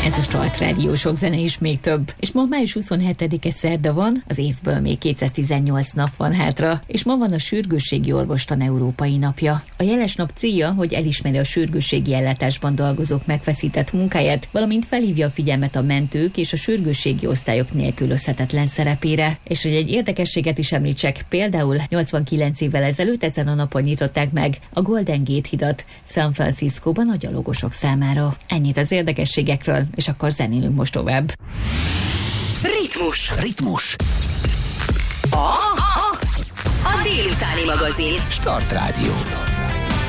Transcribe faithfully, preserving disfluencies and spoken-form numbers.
Ez a Start Rádió, sok zene is még több. És ma május huszonhetedike szerda van, az évből még kétszáztizennyolc nap van hátra, és ma van a Sürgősségi Orvostan Európai Napja. A jeles nap célja, hogy elismeri a sürgősségi ellátásban dolgozók megfeszített munkáját, valamint felhívja a figyelmet a mentők és a sürgősségi osztályok nélkülözhetetlen szerepére. És hogy egy érdekességet is említsek, például nyolcvankilenc évvel ezelőtt ezen a napon nyitották meg a Golden Gate hidat San Franciscóban a gyalogosok számára. Ennyit az érdekességekről, és akkor zenélünk most tovább. Ritmus. Ritmus. A, a, a délutáni magazin. Start Rádió.